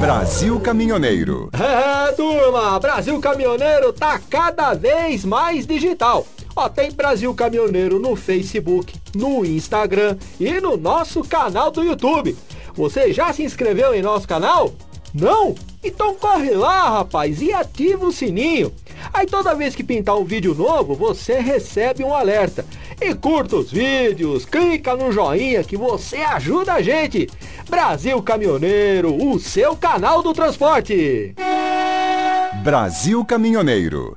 Brasil Caminhoneiro. É, turma, Brasil Caminhoneiro tá cada vez mais digital. Ó, tem Brasil Caminhoneiro no Facebook, no Instagram e no nosso canal do YouTube. Você já se inscreveu em nosso canal? Não? Então corre lá, rapaz, e ativa o sininho. Aí toda vez que pintar um vídeo novo, você recebe um alerta. E curta os vídeos, clica no joinha que você ajuda a gente. Brasil Caminhoneiro, o seu canal do transporte. Brasil Caminhoneiro.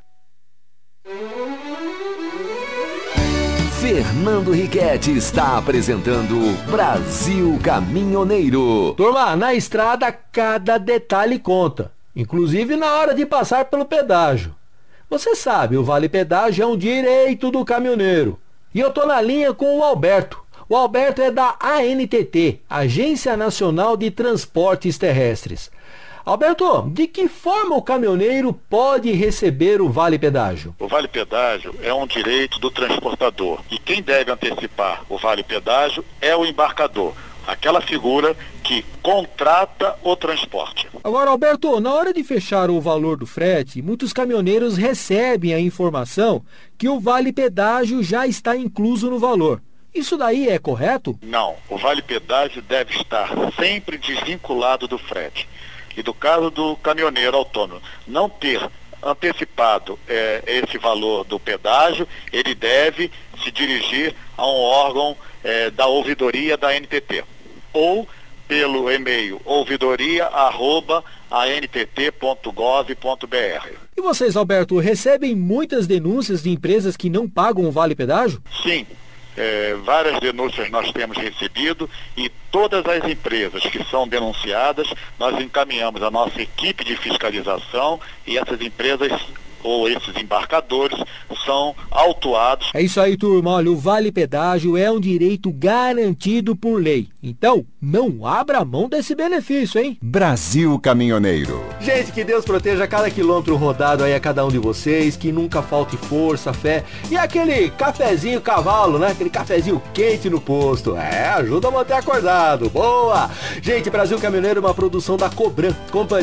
Fernando Riquetti está apresentando Brasil Caminhoneiro. Turma, na estrada cada detalhe conta, inclusive na hora de passar pelo pedágio. Você sabe, o vale pedágio é um direito do caminhoneiro. E eu tô na linha com o Alberto. O Alberto é da ANTT, Agência Nacional de Transportes Terrestres. Alberto, de que forma o caminhoneiro pode receber o vale pedágio? O vale pedágio é um direito do transportador e quem deve antecipar o vale pedágio é o embarcador, aquela figura que contrata o transporte. Agora, Alberto, na hora de fechar o valor do frete, muitos caminhoneiros recebem a informação que o vale pedágio já está incluso no valor. Isso daí é correto? Não, o vale pedágio deve estar sempre desvinculado do frete. E do caso do caminhoneiro autônomo não ter antecipado esse valor do pedágio, ele deve se dirigir a um órgão da ouvidoria da ANTT ou pelo e-mail ouvidoria@antt.gov.br. E vocês, Alberto, recebem muitas denúncias de empresas que não pagam o vale pedágio? Sim. Várias denúncias nós temos recebido e todas as empresas que são denunciadas, nós encaminhamos a nossa equipe de fiscalização e essas empresas ou esses embarcadores são autuados. É isso aí, turma. Olha, o vale pedágio é um direito garantido por lei. Então, não abra mão desse benefício, hein? Brasil Caminhoneiro. Gente, que Deus proteja cada quilômetro rodado aí a cada um de vocês, que nunca falte força, fé e aquele cafezinho cavalo, né? Aquele cafezinho quente no posto. Ajuda a manter acordado. Boa! Gente, Brasil Caminhoneiro é uma produção da Cobran, companhia